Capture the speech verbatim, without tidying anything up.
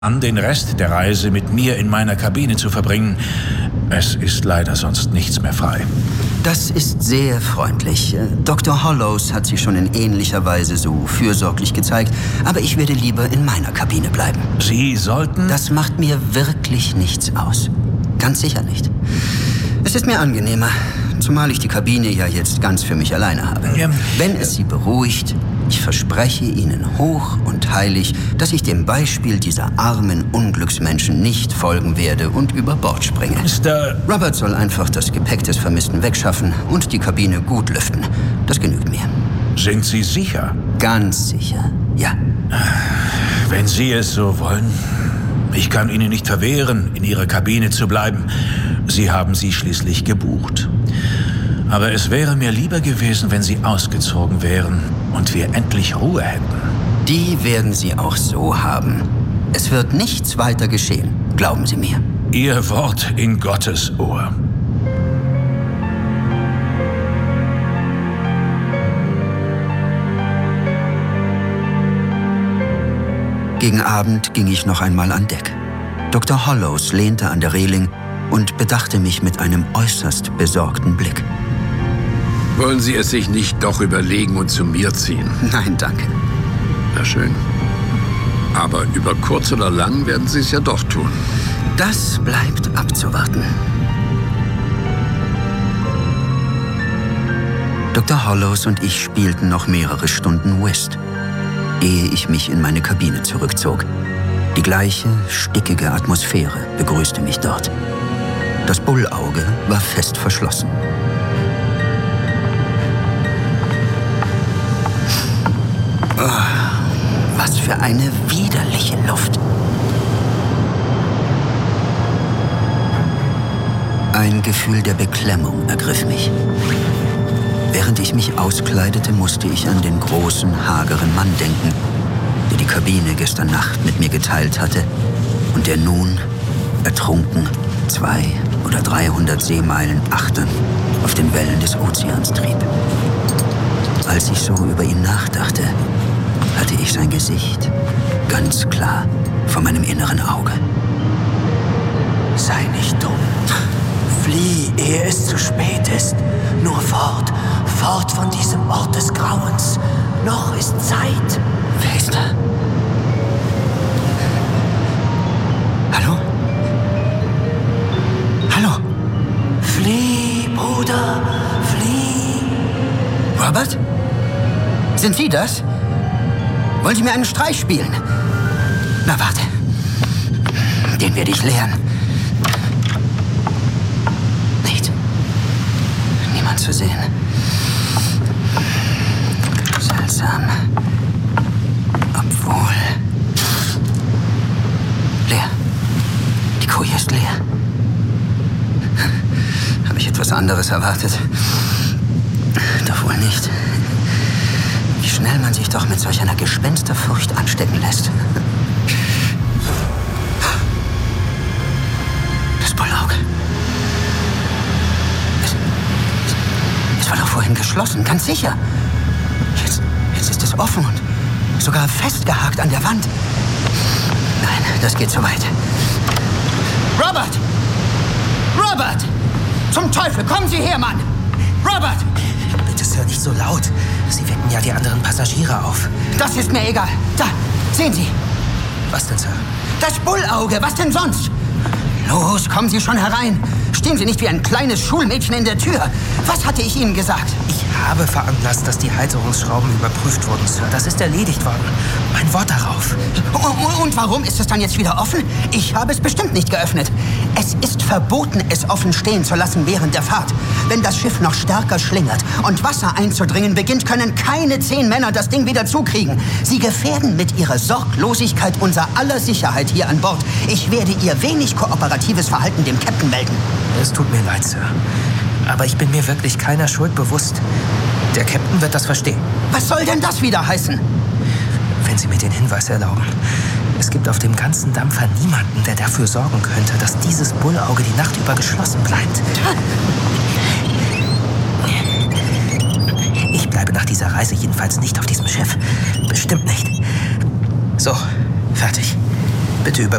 an, den Rest der Reise mit mir in meiner Kabine zu verbringen. Es ist leider sonst nichts mehr frei. Das ist sehr freundlich. Doktor Hollows hat sich schon in ähnlicher Weise so fürsorglich gezeigt, aber ich werde lieber in meiner Kabine bleiben. Sie sollten... Das macht mir wirklich nichts aus. Ganz sicher nicht. Es ist mir angenehmer, zumal ich die Kabine ja jetzt ganz für mich alleine habe. Ja. Wenn es Sie beruhigt, ich verspreche Ihnen hoch und heilig, dass ich dem Beispiel dieser armen Unglücksmenschen nicht folgen werde und über Bord springe. Mister Robert soll einfach das Gepäck des Vermissten wegschaffen und die Kabine gut lüften. Das genügt mir. Sind Sie sicher? Ganz sicher, ja. Wenn Sie es so wollen. Ich kann Ihnen nicht verwehren, in Ihrer Kabine zu bleiben. Sie haben sie schließlich gebucht. Aber es wäre mir lieber gewesen, wenn Sie ausgezogen wären und wir endlich Ruhe hätten. Die werden Sie auch so haben. Es wird nichts weiter geschehen, glauben Sie mir. Ihr Wort in Gottes Ohr. Gegen Abend ging ich noch einmal an Deck. Doktor Hollows lehnte an der Reling und bedachte mich mit einem äußerst besorgten Blick. Wollen Sie es sich nicht doch überlegen und zu mir ziehen? Nein, danke. Na schön. Aber über kurz oder lang werden Sie es ja doch tun. Das bleibt abzuwarten. Doktor Hollows und ich spielten noch mehrere Stunden Whist, ehe ich mich in meine Kabine zurückzog. Die gleiche, stickige Atmosphäre begrüßte mich dort. Das Bullauge war fest verschlossen. Oh, was für eine widerliche Luft. Ein Gefühl der Beklemmung ergriff mich. Während ich mich auskleidete, musste ich an den großen, hageren Mann denken, der die Kabine gestern Nacht mit mir geteilt hatte und der nun, ertrunken, zwei oder dreihundert Seemeilen achtern auf den Wellen des Ozeans trieb. Als ich so über ihn nachdachte, hatte ich sein Gesicht ganz klar vor meinem inneren Auge. Sei nicht dumm. Flieh, ehe es zu spät ist. Nur fort, fort von diesem Ort des Grauens. Noch ist Zeit. Wer ist da? Hallo? Hallo? Flieh, Bruder, flieh. Robert? Sind Sie das? Wollen Sie mir einen Streich spielen? Na, warte. Den werde ich lernen. Nicht. Niemand zu sehen. Seltsam. Obwohl... Leer. Die Koje ist leer. Habe ich etwas anderes erwartet? Doch wohl nicht. Wie schnell man sich doch mit solch einer Gespensterfurcht anstecken lässt. Das Bullauge. Es, es war doch vorhin geschlossen, ganz sicher. Jetzt, jetzt ist es offen und sogar festgehakt an der Wand. Nein, das geht zu weit. Robert! Robert! Zum Teufel, kommen Sie her, Mann! Robert! Bitte, Sir, nicht so laut. Sie wecken ja die anderen Passagiere auf. Das ist mir egal. Da, sehen Sie. Was denn, Sir? Das Bullauge, was denn sonst? Los, kommen Sie schon herein. Stehen Sie nicht wie ein kleines Schulmädchen in der Tür. Was hatte ich Ihnen gesagt? Ich habe veranlasst, dass die Halterungsschrauben überprüft wurden, Sir. Das ist erledigt worden. Mein Wort darauf. Und warum ist es dann jetzt wieder offen? Ich habe es bestimmt nicht geöffnet. Es ist verboten, es offen stehen zu lassen während der Fahrt. Wenn das Schiff noch stärker schlingert und Wasser einzudringen beginnt, können keine zehn Männer das Ding wieder zukriegen. Sie gefährden mit ihrer Sorglosigkeit unser aller Sicherheit hier an Bord. Ich werde Ihr wenig kooperatives Verhalten dem Captain melden. Es tut mir leid, Sir. Aber ich bin mir wirklich keiner Schuld bewusst. Der Captain wird das verstehen. Was soll denn das wieder heißen? Wenn Sie mir den Hinweis erlauben. Es gibt auf dem ganzen Dampfer niemanden, der dafür sorgen könnte, dass dieses Bullauge die Nacht über geschlossen bleibt. Ich bleibe nach dieser Reise jedenfalls nicht auf diesem Schiff. Bestimmt nicht. So, fertig. Bitte über